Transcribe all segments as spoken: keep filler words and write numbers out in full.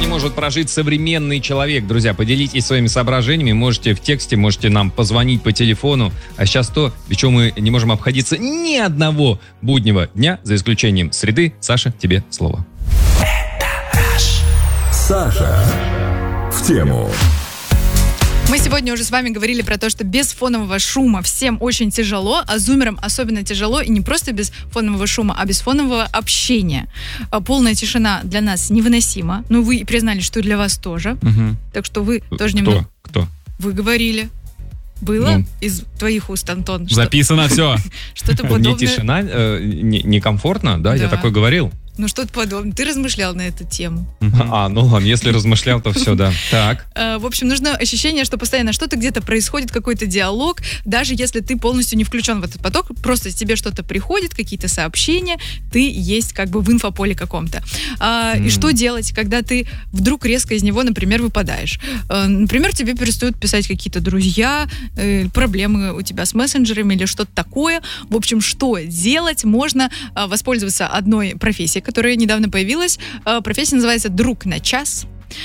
может прожить современный человек. Друзья, поделитесь своими соображениями. Можете в тексте, можете нам позвонить по телефону. А сейчас то, без чего мы не можем обходиться ни одного буднего дня, за исключением среды. Саша, тебе слово. Саша в тему. Мы сегодня уже с вами говорили про то, что без фонового шума всем очень тяжело, а зумерам особенно тяжело, и не просто без фонового шума, а без фонового общения. Полная тишина для нас невыносима. Ну, вы признали, что и для вас тоже. Угу. Так что вы тоже Кто? немного... Кто? Вы говорили. Было Ну. из твоих уст, Антон? что- Записано все. Что-то Мне подобное. тишина э, не- некомфортно, да? Я Да. такой говорил. Ну, что-то подобное. Ты размышлял на эту тему. А, ну ладно, если размышлял, то все, да. Так. Э, В общем, нужно ощущение, что постоянно что-то где-то происходит, какой-то диалог, даже если ты полностью не включен в этот поток, просто тебе что-то приходит, какие-то сообщения, ты есть как бы в инфополе каком-то. А, И Мгм. что делать, когда ты вдруг резко из него, например, выпадаешь? Э, Например, тебе перестают писать какие-то друзья, э, проблемы у тебя с мессенджерами или что-то такое. В общем, что делать? Можно э, воспользоваться одной профессией, которая недавно появилась. Э, Профессия называется «Друг на час».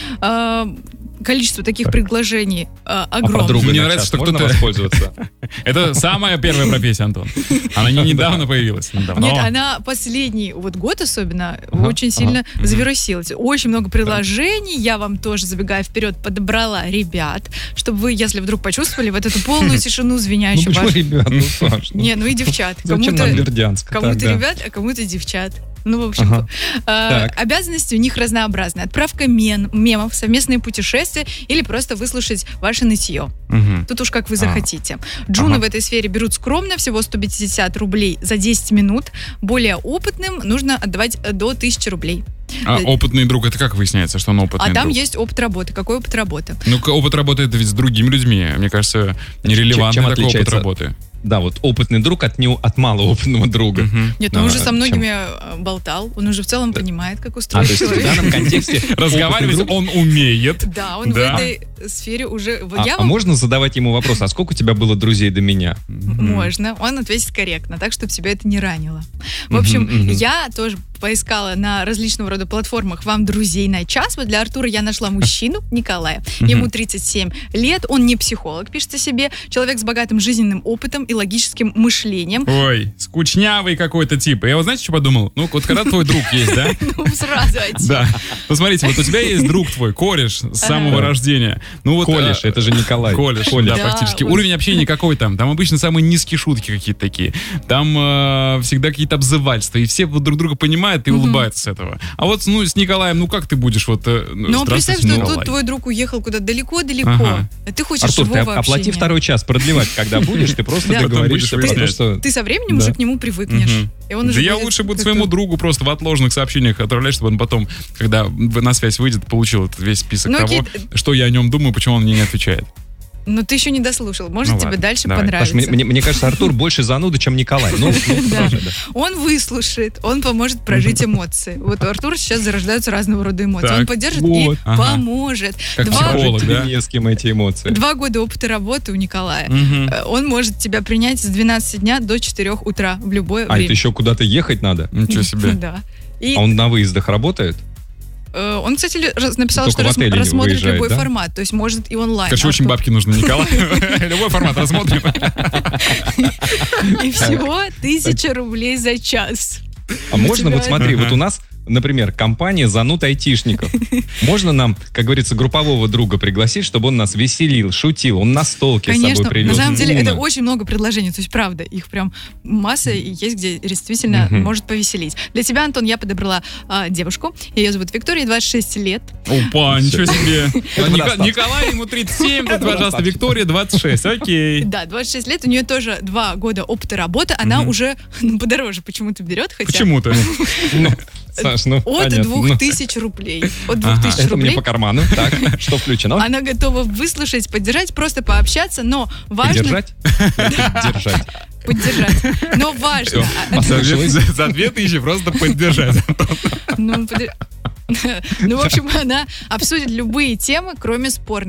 Э, Количество таких предложений э, А огромное. подруга Мне на нравится, час что можно кто-то- воспользоваться? Это самая первая профессия, Антон. Она не недавно появилась. Давно. Нет, она последний вот год особенно Ага, очень ага. сильно завирусилась. Очень много приложений. Я вам тоже, забегая вперед, подобрала ребят, чтобы вы, если вдруг почувствовали вот эту полную тишину Ну звенящую почему, вашу. ребят, ну Саш, ну, Не, ну и девчат. зачем нам Бердянск? Кому-то Так, да. ребят, а кому-то девчат. Ну, в общем, Ага. э, Так. обязанности у них разнообразные. Отправка мен, мемов, совместные путешествия или просто выслушать ваше нытье. Мгм. Тут уж как вы А. захотите. Джуны Ага. в этой сфере берут скромно, всего сто пятьдесят рублей за десять минут. Более опытным нужно отдавать э, до тысячи рублей. А опытный друг, это как выясняется, что он опытный А там друг? есть опыт работы. Какой опыт работы? Ну, к- опыт работы это ведь с другими людьми. Мне кажется, нерелевантный чем такой опыт отличается? работы. Да, вот опытный друг от, не, от малоопытного друга. Мгм. Нет, ну он А, уже со чем? многими э, болтал. Он уже в целом понимает, как А, то устроен есть в человек. данном контексте Разговаривать опытный друг- он умеет. Да, он Да. в этой сфере уже... Вот А, я а вам... можно задавать ему вопрос, а сколько у тебя было друзей до меня? Можно. Он ответит корректно, так, чтобы тебя это не ранило. В общем, Мгм, мгм. я тоже поискала на различного рода платформах вам друзей на час. Вот для Артура я нашла мужчину, Николая. Ему тридцать семь лет, он не психолог, пишет о себе. Человек с богатым жизненным опытом и логическим мышлением. Ой, скучнявый какой-то тип. Я вот знаете, что подумал? Ну, вот когда твой друг есть, да? Ну, сразу один. Да. Ну, смотрите, вот у тебя есть друг твой, кореш с самого Ага. рождения. Ну, вот, Колеш, э, это же Николай. Колеш, Колеш. да, Да, практически. вот. Уровень общения какой там? Там обычно самые низкие шутки какие-то такие. Там э, всегда какие-то обзывательства. И все вот друг друга понимают и Мгм. улыбаются с этого. А вот ну, с Николаем, ну как ты будешь вот... э, Ну, представь, здравствуйте, что Николай. тут твой друг уехал куда-то далеко-далеко, Ага. а ты хочешь Артур, ты живого оплати общения. второй час продлевать, когда будешь, ты просто Да. договоришься Потом про то, будешь что... Ты со временем Да. уже к нему привыкнешь. Мгм. И он Да уже я будет лучше буду как-то- своему другу просто в отложенных сообщениях отправлять, чтобы он потом, когда в- на связь выйдет, получил этот весь список Ну, того, окей. что я о нем думаю, почему он мне не отвечает. Но ты еще не дослушал. Может, Ну, тебе ладно, дальше давай. понравится. Паш, мне, мне- мне кажется, Артур больше зануда, чем Николай. Ну, ну, Да. продолжай, да. Он выслушает, он поможет прожить эмоции. Вот у Артура сейчас зарождаются разного рода эмоции. Так, Он поддержит вот, и ага. поможет. Как Два, психолог. Покажи да? тебе не с кем эти эмоции. два года опыта работы у Николая. Мгм. Э, Он может тебя принять с двенадцати дня до четырёх утра в любое А, время. это еще куда-то ехать надо? Ничего себе. Да. И А он на выездах работает? э, он, кстати, ли- раз- написал, Только что в рас- отеле не рассмотрит выезжает, любой да? формат. То есть может и онлайн. Короче, очень Артур. бабки нужны, Николай. Любой формат рассмотрим. И всего тысяча рублей за час. А можно, тебя вот смотри, это- вот у нас, например, компания зануд айтишников. Можно нам, как говорится, группового друга пригласить, чтобы он нас веселил, шутил, он настолки с Конечно, собой привез. на самом деле это Уна. очень много предложений, то есть правда, их прям масса и есть, где действительно Мгм. может повеселить. Для тебя, Антон, я подобрала а, девушку, ее зовут Виктория, двадцать шесть лет. Опа, ничего себе. Этого Ника- достаточно. Николай, ему тридцать семь, тут, Этого пожалуйста, достаточно. Виктория, двадцать шесть. Окей. Да, двадцать шесть лет, у нее тоже два года опыта работы, она Мгм. уже ну, подороже почему-то берет, хотя Почему-то. Ну, Саш, ну, от понятно. двух Ну, тысяч рублей. От двух Ага. тысяч это мне рублей. по карману. Так, что включено? Она готова выслушать, поддержать, просто пообщаться, но важно... Держать? Держать. Поддержать. Но важно... а, За две- За за две тысячи просто поддержать. Ну, подер- ну, в общем, она обсудит любые темы, кроме спорных.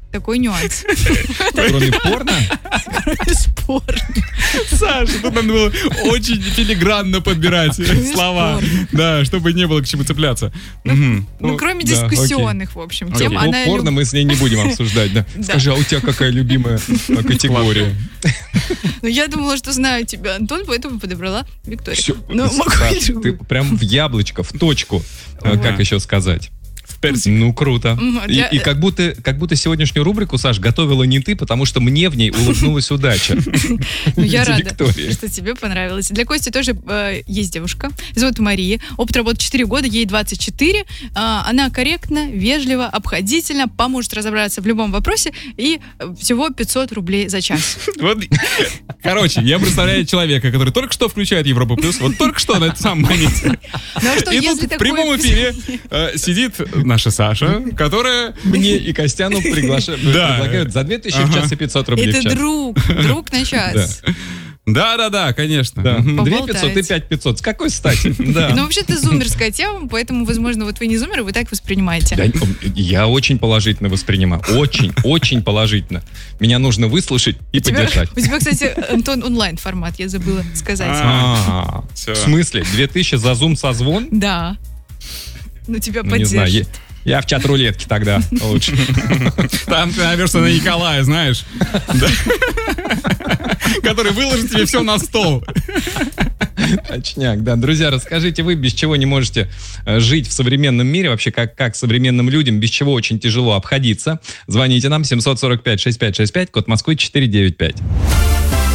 такой нюанс. Кроме порно? Спорно. Саша, тут надо было очень филигранно подбирать слова. Да, чтобы не было к чему цепляться. Мгм. Ну, кроме да, дискуссионных, в общем, Окей. тем. Ну, Она порно люб- мы с ней не будем обсуждать, да? Да. Скажи, а у тебя какая любимая э, категория? Ну, я думала, что знаю тебя, Антон, поэтому подобрала Викторию. Всё, Ну, могу Саш, и ты другую. прям в яблочко, в точку. Э, Ага. Как еще сказать? В персик. Ну, круто. Мгм, И, для- и как будто, как будто сегодняшнюю рубрику, Саш, готовила не ты, потому что мне в ней улыбнулась удача. Ну, я В виде рада, Виктории. что тебе понравилось. Для Кости тоже э, есть девушка. Зовут Мария. Опыт работы четыре года, ей двадцать четыре. А, она корректно, вежливо, обходительно, поможет разобраться в любом вопросе. И э, всего пятьсот рублей за час. Вот, короче, я представляю человека, который только что включает Европу Плюс, вот только что на этом самом моменте. Ну а что, И если тут в такое прямом эфире э, сидит наша Саша, которая... Мне и Костяну пригла- Да. предлагают за две тысячи в Ага. час и пятьсот рублей в Это час. друг, друг на час. Да-да-да, конечно. Да. Мгм. две Поболтать. пятьсот и пять пятьсот. С какой стати? Да. Ну, вообще, это зумерская тема, поэтому, возможно, вот вы не зумеры, вы так воспринимаете. Да, я очень положительно воспринимаю. Очень, очень положительно. Меня нужно выслушать и У тебя, поддержать. у тебя, кстати, Антон, онлайн-формат, я забыла сказать. А. А, Всё. В смысле? две тысячи за зум-созвон? Да. Ну, тебя Ну, не знаю. поддержит. Я я в чат рулетки тогда лучше. Там ты наверное, на Николая, знаешь. Да. Который выложит тебе все на стол. Точняк, да. Друзья, расскажите вы, без чего не можете э, жить в современном мире, вообще как, как современным людям, без чего очень тяжело обходиться. Звоните нам семь сорок пять шестьдесят пять шестьдесят пять, код Москвы четыреста девяносто пять.